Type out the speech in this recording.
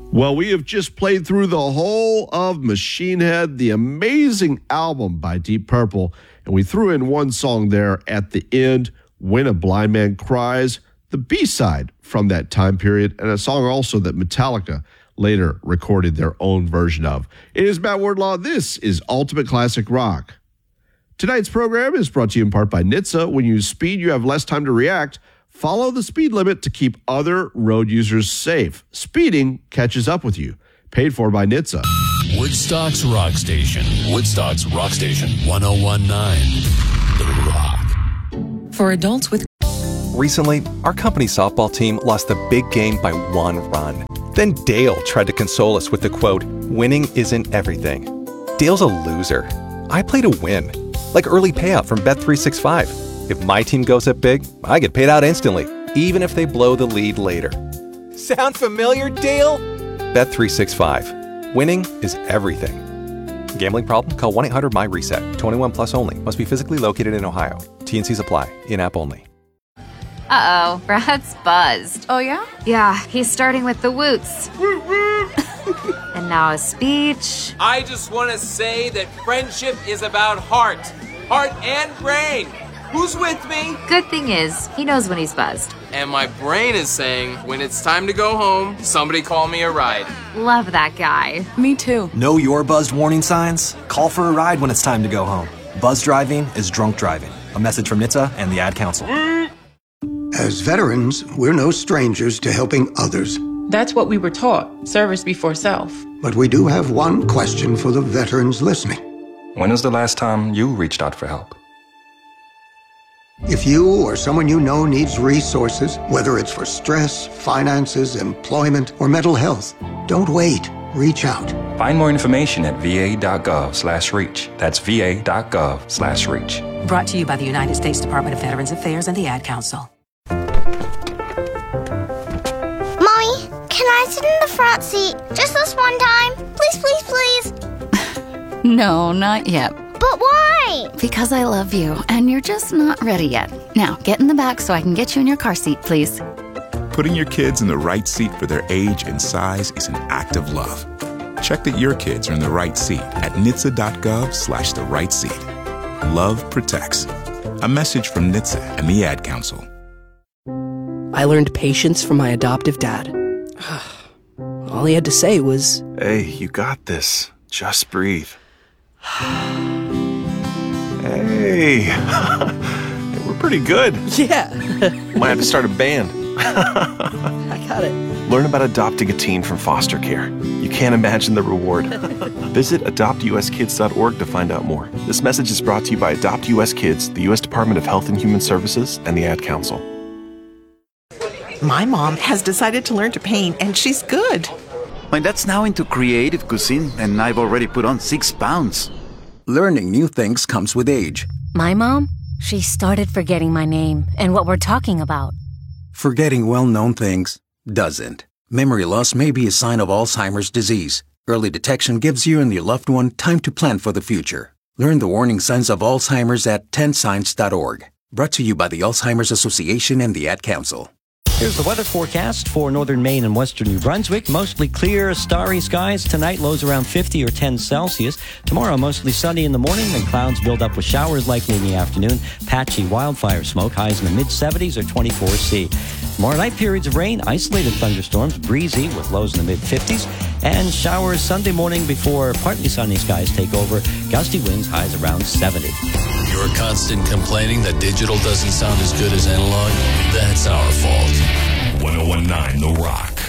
Well, we have just played through the whole of Machine Head, the amazing album by Deep Purple, and we threw in one song there at the end, When a Blind Man Cries, the B-side from that time period, and a song also that Metallica later recorded their own version of. It is Matt Wardlaw. This is Ultimate Classic Rock. Tonight's program is brought to you in part by NHTSA. When you use speed, you have less time to react. Follow the speed limit to keep other road users safe. Speeding catches up with you. Paid for by NHTSA. Woodstock's Rock Station. Woodstock's Rock Station. 1019. The Rock. For adults with... Recently, our company softball team lost the big game by 1 run. Then Dale tried to console us with the quote, "Winning isn't everything." Dale's a loser. I play to win. Like early payout from Bet365. If my team goes up big, I get paid out instantly, even if they blow the lead later. Sound familiar, Dale? Bet365. Winning is everything. Gambling problem? Call 1-800-MY-RESET. 21 plus only. Must be physically located in Ohio. T&Cs apply. In-app only. Uh-oh, Brad's buzzed. Oh, yeah? Yeah, he's starting with the woots. And now a speech. I just want to say that friendship is about heart and brain. Who's with me? Good thing is, he knows when he's buzzed. And my brain is saying, when it's time to go home, somebody call me a ride. Love that guy. Me too. Know your buzzed warning signs? Call for a ride when it's time to go home. Buzz driving is drunk driving. A message from NHTSA and the Ad Council. As veterans, we're no strangers to helping others. That's what we were taught, service before self. But we do have one question for the veterans listening. When was the last time you reached out for help? If you or someone you know needs resources, whether it's for stress, finances, employment, or mental health, don't wait. Reach out. Find more information at va.gov/reach. That's va.gov/reach. Brought to you by the United States Department of Veterans Affairs and the Ad Council. Mommy, can I sit in the front seat just this one time? Please, please, please. No, not yet. But why? Because I love you, and you're just not ready yet. Now, get in the back so I can get you in your car seat, please. Putting your kids in the right seat for their age and size is an act of love. Check that your kids are in the right seat at NHTSA.gov/the right seat. Love protects. A message from NHTSA and the Ad Council. I learned patience from my adoptive dad. All he had to say was, "Hey, you got this. Just breathe." Hey, we're pretty good. Yeah. Might have to start a band. I got it. Learn about adopting a teen from foster care. You can't imagine the reward. Visit adoptuskids.org to find out more. This message is brought to you by Adopt US Kids, the U.S. Department of Health and Human Services, and the Ad Council. My mom has decided to learn to paint, and she's good. My dad's now into creative cuisine, and I've already put on 6 pounds. Learning new things comes with age. My mom, she started forgetting my name and what we're talking about. Forgetting well-known things doesn't. Memory loss may be a sign of Alzheimer's disease. Early detection gives you and your loved one time to plan for the future. Learn the warning signs of Alzheimer's at 10signs.org. Brought to you by the Alzheimer's Association and the Ad Council. Here's the weather forecast for northern Maine and western New Brunswick. Mostly clear, starry skies. Tonight, lows around 50 or 10 Celsius. Tomorrow, mostly sunny in the morning, then clouds build up with showers likely in the afternoon. Patchy wildfire smoke, highs in the mid-70s or 24 C. Tomorrow night, periods of rain, isolated thunderstorms, breezy with lows in the mid-50s. And showers Sunday morning before partly sunny skies take over. Gusty winds, highs around 70. Your constant complaining that digital doesn't sound as good as analog? That's our fault. 1019 The Rock.